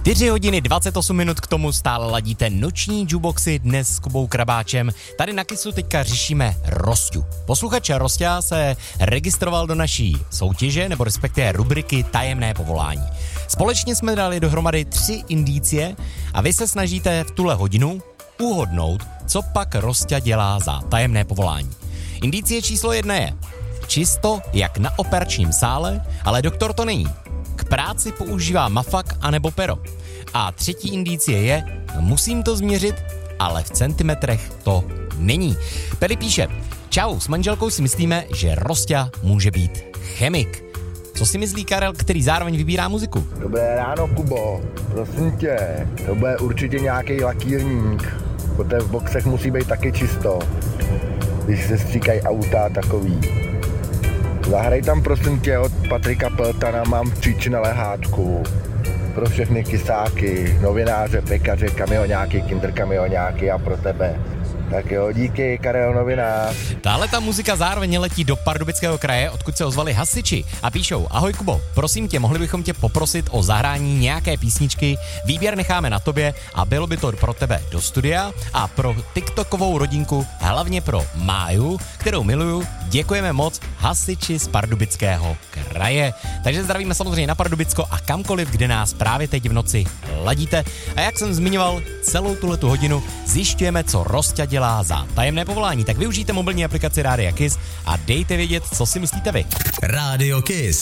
4 hodiny 28 minut k tomu stále ladíte noční jukeboxy dnes s Kubou Krabáčem. Tady na Kissu teďka řešíme Rosťu. Posluchač Rosťa se registroval do naší soutěže, nebo respektive rubriky Tajemné povolání. Společně jsme dali dohromady 3 indicie a vy se snažíte v tuhle hodinu uhodnout, co pak Rosťa dělá za tajemné povolání. Indicie číslo 1 je čisto jak na operačním sále, ale doktor to není. K práci používá mafak anebo pero. A 3. indicie je, musím to změřit, ale v centimetrech to není. Peli píše, čau, s manželkou si myslíme, že Rosťa může být chemik. Co si myslí Karel, který zároveň vybírá muziku? Dobré ráno, Kubo. Prosím tě, to bude určitě nějaký lakírník. Protože v boxech musí být taky čisto. Když se stříkají auta takový. Zahraj tam prosím tě od Patrika Peltana Mám příči na lehátku. Pro všechny kysáky, novináře, pekaře, kamioňáky, kinderkamioňáky a pro tebe. Tak jo, díky, Karel Novinář. Tahle ta muzika zároveň letí do Pardubického kraje, odkud se ozvali hasiči a píšou, ahoj Kubo, prosím tě, mohli bychom tě poprosit o zahrání nějaké písničky, výběr necháme na tobě a bylo by to pro tebe do studia a pro TikTokovou rodinku, hlavně pro Máju, kterou miluju, děkujeme moc, hasiči z Pardubického kraje. Takže zdravíme samozřejmě na Pardubicko a kamkoliv, kde nás právě teď v noci ladíte. A jak jsem zmiňoval, celou tuhletu hodinu zjišťujeme, co Rosťa dělá za tajemné povolání. Tak využijte mobilní aplikaci Rádia Kiss a dejte vědět, co si myslíte vy. Rádio Kiss.